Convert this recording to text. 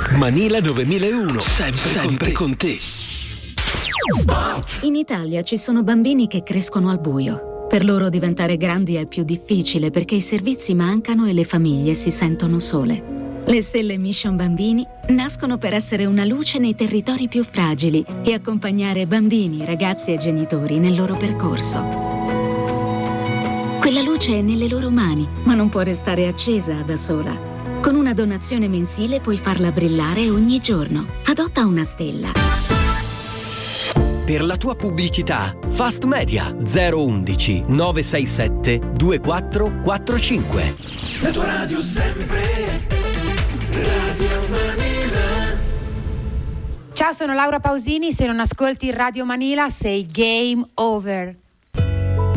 Manila 9001, sempre con te. In Italia ci sono bambini che crescono al buio. Per loro diventare grandi è più difficile perché i servizi mancano e le famiglie si sentono sole. Le stelle Mission Bambini nascono per essere una luce nei territori più fragili e accompagnare bambini, ragazzi e genitori nel loro percorso. Quella luce è nelle loro mani, ma non può restare accesa da sola. Con una donazione mensile puoi farla brillare ogni giorno. Adotta una stella. Per la tua pubblicità, Fast Media 011 967 2445. La tua radio sempre. Radio Manila. Ciao, sono Laura Pausini. Se non ascolti Radio Manila sei game over.